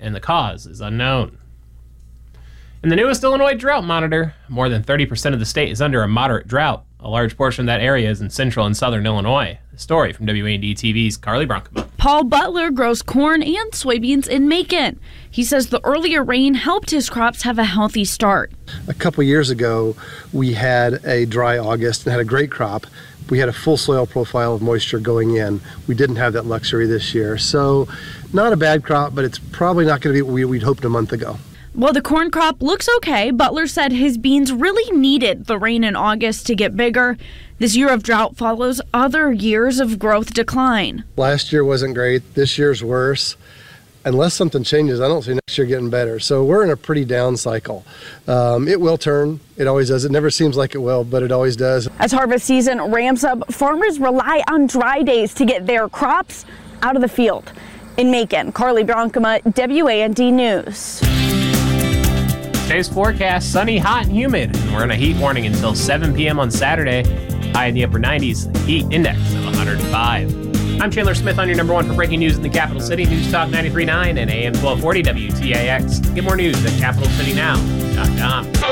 and the cause is unknown. In the newest Illinois drought monitor, more than 30% of the state is under a moderate drought. A large portion of that area is in central and southern Illinois. A story from WAND TV's Carly Bronkema. Paul Butler grows corn and soybeans in Macon. He says the earlier rain helped his crops have a healthy start. A couple years ago, we had a dry August and had a great crop. We had a full soil profile of moisture going in. We didn't have that luxury this year. So not a bad crop, but it's probably not going to be what we'd hoped a month ago. While the corn crop looks okay, Butler said his beans really needed the rain in August to get bigger. This year of drought follows other years of growth decline. Last year wasn't great. This year's worse. Unless something changes, I don't see next year getting better. So we're in a pretty down cycle. It will turn. It always does. It never seems like it will, but it always does. As harvest season ramps up, farmers rely on dry days to get their crops out of the field. In Macon, Carly Bronkema, WAND News. Today's forecast, sunny, hot, and humid. And we're in a heat warning until 7 p.m. on Saturday. High in the upper 90s, heat index of 105. I'm Chandler Smith on your number one for breaking news in the capital city, News Talk 93.9 and AM 1240 WTAX. Get more news at capitalcitynow.com.